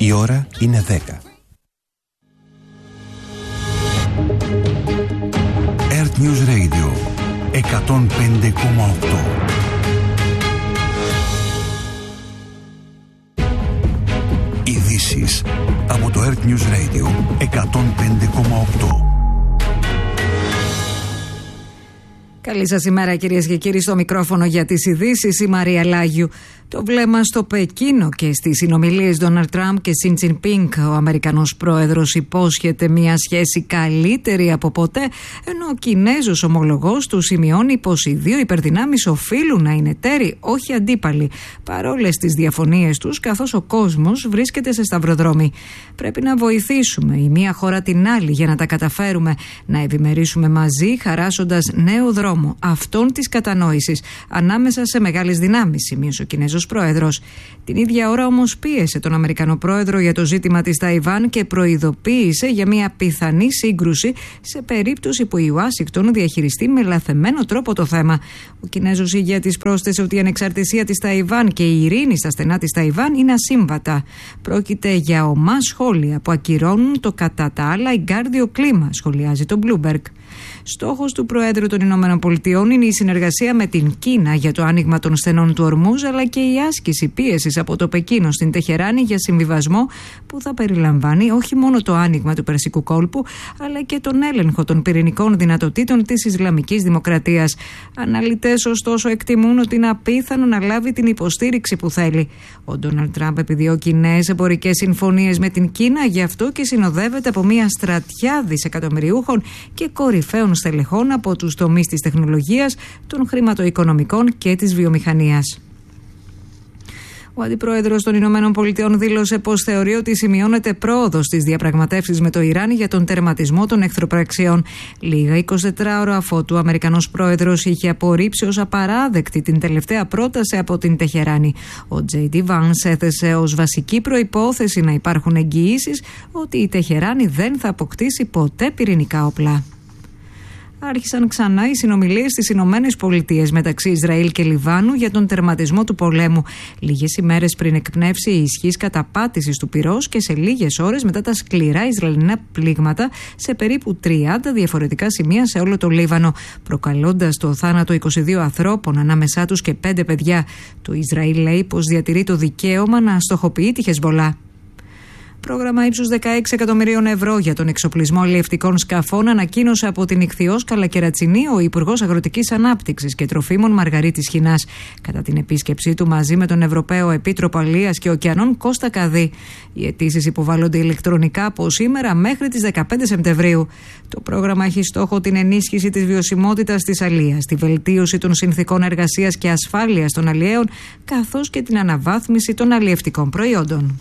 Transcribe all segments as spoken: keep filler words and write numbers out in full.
Η ώρα είναι δέκα. Earth News Radio εκατόν πέντε κόμμα οκτώ. Ειδήσεις από το Earth News Radio εκατόν πέντε κόμμα οκτώ. Καλή σας ημέρα, κυρίες και κύριοι, στο μικρόφωνο για τις ειδήσεις η Μαρία Λάγιου. Το βλέμμα στο Πεκίνο και στις συνομιλίες Ντόναλντ Τραμπ και Σι Τζινπίνγκ. Ο Αμερικανός πρόεδρος υπόσχεται μια σχέση καλύτερη από ποτέ, ενώ ο Κινέζος ομολογός του σημειώνει πως οι δύο υπερδυνάμεις οφείλουν να είναι εταίροι, όχι αντίπαλοι, παρόλες τις διαφωνίες τους, καθώς ο κόσμος βρίσκεται σε σταυροδρόμι. Πρέπει να βοηθήσουμε η μία χώρα την άλλη για να τα καταφέρουμε, να ευημερίσουμε μαζί, χαράσσοντας νέο δρόμο, αυτόν της κατανόησης, ανάμεσα σε μεγάλες δυνάμεις, σημείωσε ο Κινέζος πρόεδρος. Την ίδια ώρα όμως πίεσε τον Αμερικανό πρόεδρο για το ζήτημα της Ταϊβάν και προειδοποίησε για μια πιθανή σύγκρουση σε περίπτωση που η Ουάσιγκτον διαχειριστεί με λαθεμένο τρόπο το θέμα. Ο Κινέζος ηγέτης πρόσθεσε ότι η ανεξαρτησία της Ταϊβάν και η ειρήνη στα στενά της Ταϊβάν είναι ασύμβατα. Πρόκειται για ομά σχόλια που ακυρώνουν το κατά τα άλλα εγκάρδιο κλίμα, σχολιάζει το Bloomberg. Στόχος του Προέδρου των Ηνωμένων Πολιτειών είναι η συνεργασία με την Κίνα για το άνοιγμα των στενών του Ορμούζ, αλλά και η άσκηση πίεσης από το Πεκίνο στην Τεχεράνη για συμβιβασμό που θα περιλαμβάνει όχι μόνο το άνοιγμα του Περσικού κόλπου, αλλά και τον έλεγχο των πυρηνικών δυνατοτήτων της Ισλαμικής Δημοκρατίας. Αναλυτές, ωστόσο, εκτιμούν ότι είναι απίθανο να λάβει την υποστήριξη που θέλει. Ο Ντόναλντ Τραμπ επιδιώκει νέες εμπορικές συμφωνίες με την Κίνα, γι' αυτό και συνοδεύεται από μια στρατιά δισεκατομμυριούχων και κορυφαίων στελεχών από τους τομείς της τεχνολογίας, των χρηματοοικονομικών και της βιομηχανίας. Ο αντιπρόεδρος των Ηνωμένων Πολιτειών δήλωσε πως θεωρεί ότι σημειώνεται πρόοδος στις διαπραγματεύσεις με το Ιράν για τον τερματισμό των εχθροπραξιών. Λίγα εικοσιτέσσερις ώρα αφότου ο Αμερικανός πρόεδρος είχε απορρίψει ως απαράδεκτη την τελευταία πρόταση από την Τεχεράνη. Ο Τζέι Ντι Vance έθεσε ως βασική προϋπόθεση να υπάρχουν εγγυήσεις ότι η Τεχεράνη δεν θα αποκτήσει ποτέ πυρηνικά όπλα. Άρχισαν ξανά οι συνομιλίες στις Ηνωμένες Πολιτείες μεταξύ Ισραήλ και Λιβάνου για τον τερματισμό του πολέμου. Λίγες ημέρες πριν εκπνεύσει η ισχύς καταπάτησης του πυρός και σε λίγες ώρες μετά τα σκληρά Ισραηλινά πλήγματα σε περίπου τριάντα διαφορετικά σημεία σε όλο το Λίβανο, προκαλώντας το θάνατο είκοσι δύο ανθρώπων, ανάμεσά τους και πέντε παιδιά. Το Ισραήλ λέει πως διατηρεί το δικαίωμα να στοχοποιεί τη Χεσβολά. Πρόγραμμα ύψους δεκαέξι εκατομμυρίων ευρώ για τον εξοπλισμό αλλιευτικών σκαφών ανακοίνωσε από την Ιχθυώς Καλακερατσινή ο Υπουργός Αγροτικής Ανάπτυξης και Τροφίμων Μαργαρίτης Χινάς, κατά την επίσκεψή του μαζί με τον Ευρωπαίο Επίτροπο Αλίας και Ωκεανών Κώστα Καδί. Οι αιτήσεις υποβάλλονται ηλεκτρονικά από σήμερα μέχρι τις δεκαπέντε Σεπτεμβρίου. Το πρόγραμμα έχει στόχο την ενίσχυση της βιωσιμότητας της αλίας, τη βελτίωση των συνθηκών εργασίας και ασφάλειας των αλλιέων, καθώς και την αναβάθμιση των αλλιευτικών προϊόντων.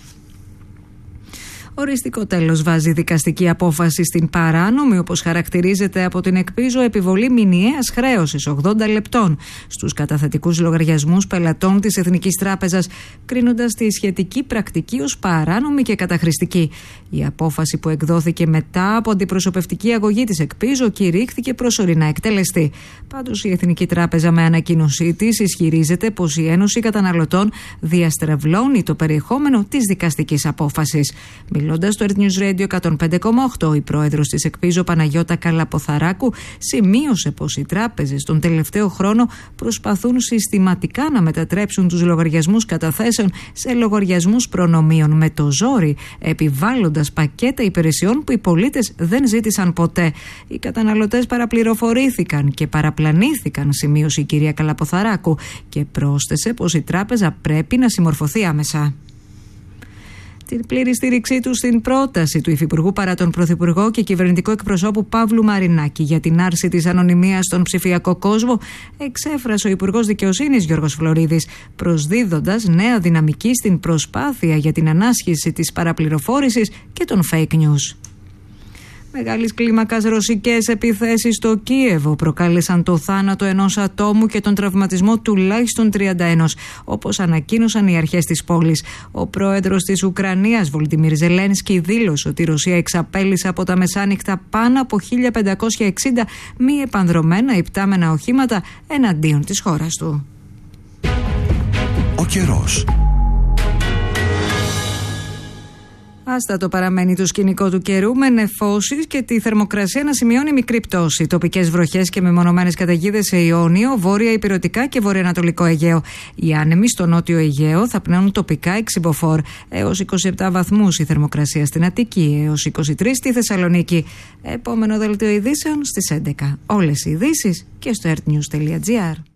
Οριστικό τέλος βάζει δικαστική απόφαση στην παράνομη, όπως χαρακτηρίζεται από την Εκπίζο, επιβολή μηνιαίας χρέωσης ογδόντα λεπτών στους καταθετικούς λογαριασμούς πελατών της Εθνικής Τράπεζας, κρίνοντας τη σχετική πρακτική ως παράνομη και καταχρηστική. Η απόφαση, που εκδόθηκε μετά από αντιπροσωπευτική αγωγή της Εκπίζο, κηρύχθηκε προσωρινά εκτελεστή. Πάντως, η Εθνική Τράπεζα με ανακοίνωσή της ισχυρίζεται πως η Ένωση Καταναλωτών διαστρεβλώνει το περιεχόμενο της δικαστικής απόφασης. Μιλώντας στο Earth News Radio εκατόν πέντε κόμμα οκτώ, η πρόεδρος της Εκπίζο, Παναγιώτα Καλαποθαράκου, σημείωσε πως οι τράπεζες τον τελευταίο χρόνο προσπαθούν συστηματικά να μετατρέψουν τους λογαριασμούς καταθέσεων σε λογαριασμούς προνομίων με το ζόρι, επιβάλλοντας πακέτα υπηρεσιών που οι πολίτες δεν ζήτησαν ποτέ. Οι καταναλωτές παραπληροφορήθηκαν και παραπλανήθηκαν, σημείωσε η κυρία Καλαποθαράκου, και πρόσθεσε πως η τράπεζα πρέπει να συμμορφωθεί άμεσα. Την πλήρη στήριξή του στην πρόταση του Υφυπουργού παρά τον Πρωθυπουργό και κυβερνητικό εκπροσώπου Παύλου Μαρινάκη για την άρση της ανωνυμίας στον ψηφιακό κόσμο εξέφρασε ο Υπουργός Δικαιοσύνης Γιώργος Φλωρίδης, προσδίδοντας νέα δυναμική στην προσπάθεια για την ανάσχεση της παραπληροφόρησης και των fake news. Μεγάλης κλίμακας ρωσικές επιθέσεις στο Κίεβο προκάλεσαν το θάνατο ενός ατόμου και τον τραυματισμό τουλάχιστον τριάντα ένα, όπως ανακοίνωσαν οι αρχές της πόλης. Ο πρόεδρος της Ουκρανίας, Βολντιμίρ Ζελένσκι, δήλωσε ότι η Ρωσία εξαπέλυσε από τα μεσάνυχτα πάνω από χίλια πεντακόσια εξήντα μη επανδρωμένα υπτάμενα οχήματα εναντίον της χώρας του. Ο καιρός. Άστατο παραμένει το σκηνικό του καιρού, με νεφώσεις και τη θερμοκρασία να σημειώνει μικρή πτώση. Τοπικές βροχές και μεμονωμένες καταιγίδες σε Ιόνιο, βόρεια Ηπειρωτικά και βορειοανατολικό Αιγαίο. Οι άνεμοι στο νότιο Αιγαίο θα πνέουν τοπικά εξυμποφόρ έως είκοσι επτά βαθμούς, η θερμοκρασία στην Αττική έως είκοσι τρεις στη Θεσσαλονίκη. Επόμενο δελτίο ειδήσεων στις έντεκα. Όλες οι ειδήσεις και στο ερτ νιους τελεία τζι άρ.